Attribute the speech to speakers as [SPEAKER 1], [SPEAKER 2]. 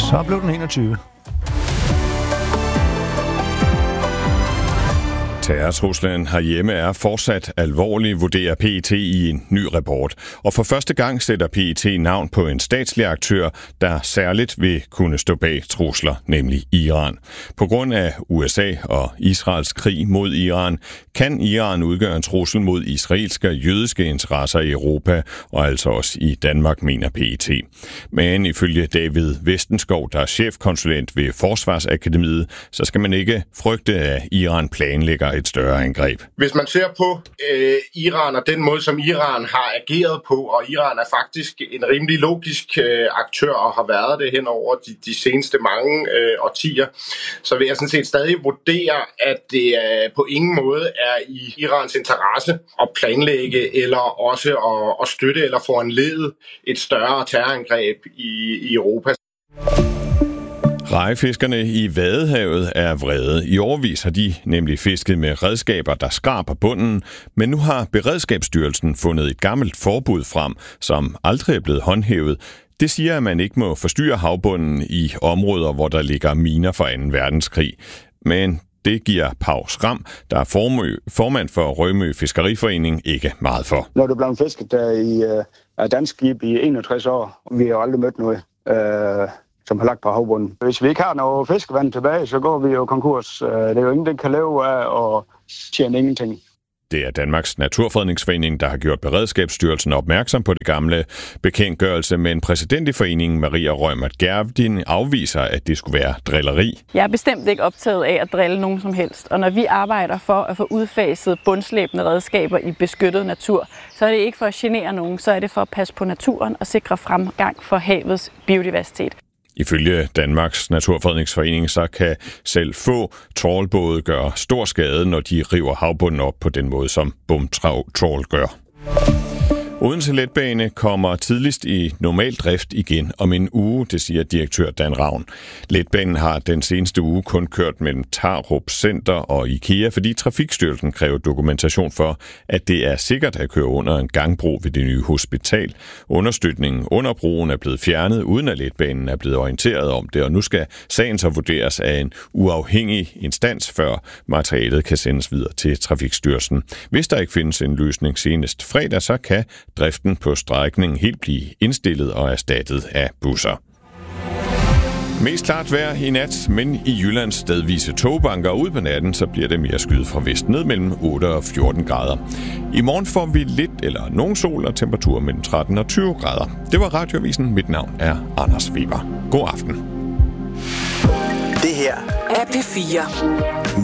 [SPEAKER 1] Så blev den 21.
[SPEAKER 2] Terrortruslen herhjemme er fortsat alvorlig, vurderer PET i en ny rapport. Og for første gang sætter PET navn på en statslig aktør, der særligt vil kunne stå bag trusler, nemlig Iran. På grund af USA og Israels krig mod Iran, kan Iran udgøre en trussel mod israelske og jødiske interesser i Europa, og altså også i Danmark, mener PET. Men ifølge David Vestenskov, der er chefkonsulent ved Forsvarsakademiet, så skal man ikke frygte, at Iran planlægger et større angreb.
[SPEAKER 3] Hvis man ser på Iran og den måde, som Iran har ageret på, og Iran er faktisk en rimelig logisk aktør og har været det hen over de seneste mange årtier, så vil jeg sådan set stadig vurdere, at det på ingen måde er i Irans interesse at planlægge eller også at støtte eller foranlede et større terrorangreb i Europa.
[SPEAKER 2] Rejefiskerne i Vadehavet er vrede. I årevis har de nemlig fisket med redskaber, der skraber bunden, men nu har Beredskabsstyrelsen fundet et gammelt forbud frem, som aldrig er blevet håndhævet. Det siger, at man ikke må forstyrre havbunden i områder, hvor der ligger miner fra 2. verdenskrig. Men det giver Pau Skram, der er formand for Rømø Fiskeriforening, ikke meget for.
[SPEAKER 4] Når du bliver fisket der i dansk skib i 61 år, vi har aldrig mødt noget, som har lagt på havbunden. Hvis vi ikke har noget fiskevand tilbage, så går vi jo konkurs. Det er jo ingen, der kan leve af og tjene ingenting.
[SPEAKER 2] Det er Danmarks Naturfredningsforening, der har gjort Beredskabsstyrelsen opmærksom på det gamle bekendtgørelse, men præsident i foreningen, Maria Reumert Gjerding, afviser, at det skulle være drilleri.
[SPEAKER 5] Jeg er bestemt ikke optaget af at drille nogen som helst, og når vi arbejder for at få udfaset bundslæbende redskaber i beskyttet natur, så er det ikke for at genere nogen, så er det for at passe på naturen og sikre fremgang for havets biodiversitet.
[SPEAKER 2] Ifølge Danmarks Naturfredningsforening så kan selv få trawlbåde gøre stor skade, når de river havbunden op på den måde, som bumtrawl gør. Odense Letbane kommer tidligst i normal drift igen om en uge, det siger direktør Dan Ravn. Letbanen har den seneste uge kun kørt mellem Tarup Center og IKEA, fordi Trafikstyrelsen kræver dokumentation for, at det er sikkert at køre under en gangbro ved det nye hospital. Understøtningen under broen er blevet fjernet, uden at letbanen er blevet orienteret om det, og nu skal sagen så vurderes af en uafhængig instans, før materialet kan sendes videre til Trafikstyrelsen. Hvis der ikke findes en løsning senest fredag, så kan driften på strækningen helt blive indstillet og erstattet af busser. Mest klart vejr i nat, men i Jyllands stedvise togbanker ud på natten, så bliver det mere skyet fra vest ned mellem 8 og 14 grader. I morgen får vi lidt eller nogen sol og temperatur mellem 13 og 20 grader. Det var Radioavisen. Mit navn er Anders Weber. God aften.
[SPEAKER 6] Det her er P4.